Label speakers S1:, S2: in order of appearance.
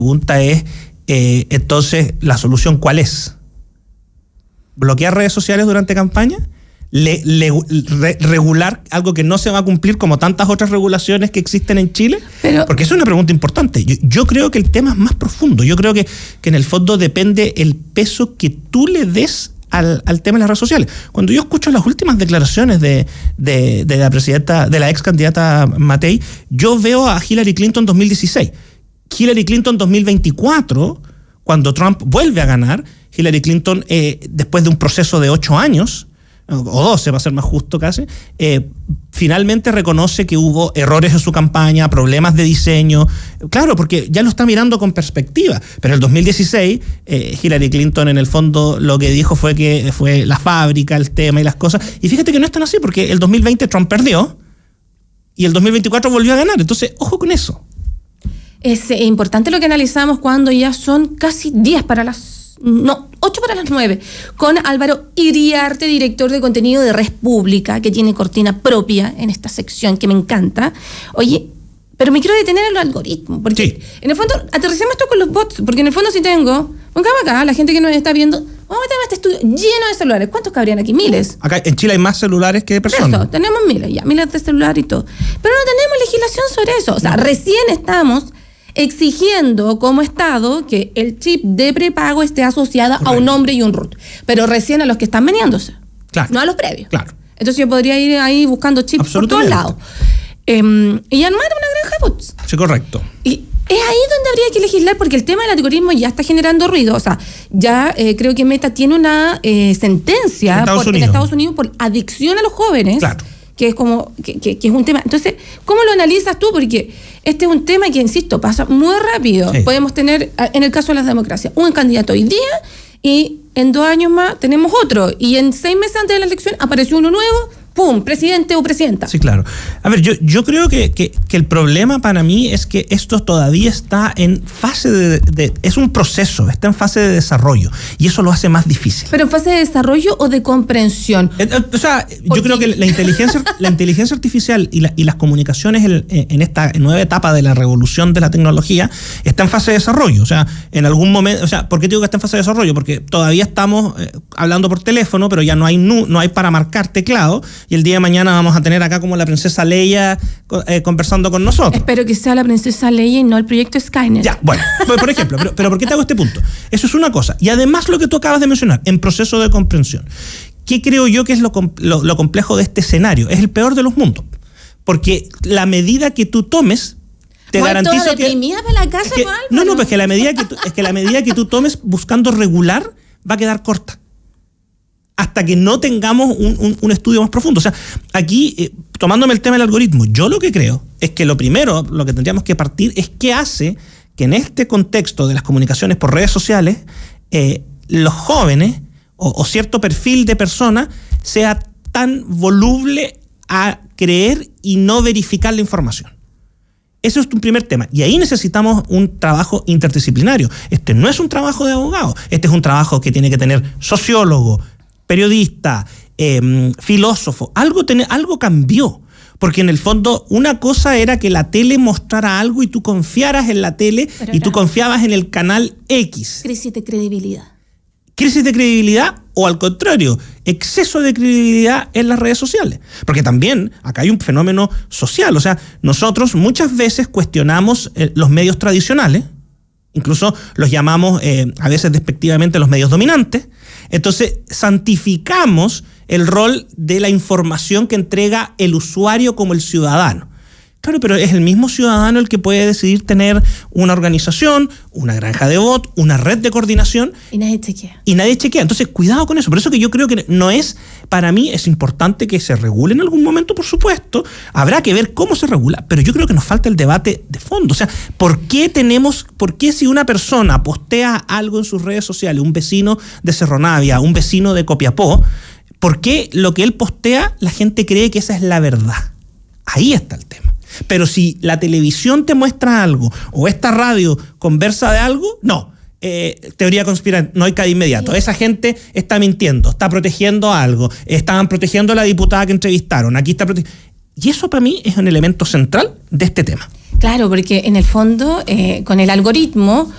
S1: pregunta es, entonces, ¿la solución cuál es? ¿Bloquear redes sociales durante campaña? ¿Regular algo que no se va a cumplir como tantas otras regulaciones que existen en Chile? Porque eso es una pregunta importante. Yo creo que el tema es más profundo. Yo creo que en el fondo depende el peso que tú le des al tema de las redes sociales. Cuando yo escucho las últimas declaraciones de la presidenta, de la ex candidata Matei, yo veo a Hillary Clinton 2016. Hillary Clinton 2024, cuando Trump vuelve a ganar, Hillary Clinton, después de un proceso de 8 años, o 12 va a ser más justo casi, finalmente reconoce que hubo errores en su campaña, problemas de diseño, claro, porque ya lo está mirando con perspectiva, pero en el 2016 Hillary Clinton en el fondo lo que dijo fue que fue la fábrica, el tema y las cosas, y fíjate que no es tan así, porque el 2020 Trump perdió y el 2024 volvió a ganar, entonces ojo con eso.
S2: Es importante lo que analizamos cuando ya son casi 8 para las 9, con Álvaro Iriarte, director de contenido de Red Pública, que tiene cortina propia en esta sección que me encanta. Oye, pero me quiero detener en los algoritmos, porque sí, en el fondo, aterricemos esto con los bots, porque en el fondo si tengo, pongamos acá, la gente que nos está viendo, vamos a meter este estudio lleno de celulares. ¿Cuántos cabrían aquí? Miles.
S1: Acá en Chile hay más celulares que personas.
S2: Eso, tenemos miles de celulares y todo. Pero no tenemos legislación sobre eso. O sea, recién estamos exigiendo como Estado que el chip de prepago esté asociado a un nombre y un root, pero recién a los que están meneándose, claro, no a los previos.
S1: Claro.
S2: Entonces yo podría ir ahí buscando chips por todos lados. Y armar una granja de bots.
S1: Sí, correcto.
S2: Y es ahí donde habría que legislar, porque el tema del algoritmo ya está generando ruido. O sea, ya creo que Meta tiene una sentencia en Estados Unidos por adicción a los jóvenes. Claro. Que es como que es un tema. Entonces, ¿cómo lo analizas tú? Porque este es un tema que, insisto, pasa muy rápido. Sí. Podemos tener, en el caso de las democracias, un candidato hoy día y en 2 años más tenemos otro. Y en 6 meses antes de la elección apareció uno nuevo, ¡pum!, presidente o presidenta.
S1: Sí, claro. A ver, yo creo que el problema para mí es que esto todavía está en fase es un proceso, está en fase de desarrollo, y eso lo hace más difícil.
S2: ¿Pero en fase de desarrollo o de comprensión?
S1: O sea, yo creo que la inteligencia artificial y las comunicaciones en esta nueva etapa de la revolución de la tecnología está en fase de desarrollo. O sea, en algún momento, o sea, ¿por qué digo que está en fase de desarrollo? Porque todavía estamos hablando por teléfono, pero ya no hay para marcar teclado. Y el día de mañana vamos a tener acá como la princesa Leia conversando con nosotros.
S2: Espero que sea la princesa Leia y no el proyecto Skynet.
S1: Ya, bueno, por ejemplo, pero ¿por qué te hago este punto? Eso es una cosa. Y además lo que tú acabas de mencionar, en proceso de comprensión. ¿Qué creo yo que es lo complejo de este escenario? Es el peor de los mundos. Porque la medida que tú tomes, te garantizo que...
S2: Para la casa,
S1: pues que la medida que tú tomes buscando regular va a quedar corta. Hasta que no tengamos un estudio más profundo. O sea, aquí, tomándome el tema del algoritmo, yo lo que creo es que lo primero, lo que tendríamos que partir es qué hace que en este contexto de las comunicaciones por redes sociales, los jóvenes o cierto perfil de persona sea tan voluble a creer y no verificar la información. Eso es un primer tema. Y ahí necesitamos un trabajo interdisciplinario. Este no es un trabajo de abogado. Este es un trabajo que tiene que tener sociólogo, periodista, filósofo. Algo cambió. Porque en el fondo una cosa era que la tele mostrara algo y tú confiaras en la tele y tú confiabas en el canal X.
S2: Crisis de credibilidad.
S1: Crisis de credibilidad o al contrario, exceso de credibilidad en las redes sociales. Porque también acá hay un fenómeno social. O sea, nosotros muchas veces cuestionamos los medios tradicionales, incluso los llamamos a veces despectivamente los medios dominantes. Entonces santificamos el rol de la información que entrega el usuario como el ciudadano. Claro, pero es el mismo ciudadano el que puede decidir tener una organización, una granja de bots, una red de coordinación.
S2: Y nadie chequea.
S1: Entonces, cuidado con eso. Por eso que yo creo que no es, para mí es importante que se regule en algún momento, por supuesto. Habrá que ver cómo se regula, pero yo creo que nos falta el debate de fondo. O sea, ¿por qué si una persona postea algo en sus redes sociales, un vecino de Cerro Navia, un vecino de Copiapó, por qué lo que él postea la gente cree que esa es la verdad? Ahí está el tema. Pero si la televisión te muestra algo o esta radio conversa de algo, no. Teoría conspiranoica de inmediato. Esa gente está mintiendo, está protegiendo algo. Estaban protegiendo a la diputada que entrevistaron. Aquí está protegiendo. Y eso para mí es un elemento central de este tema.
S2: Claro, porque en el fondo, con el algoritmo,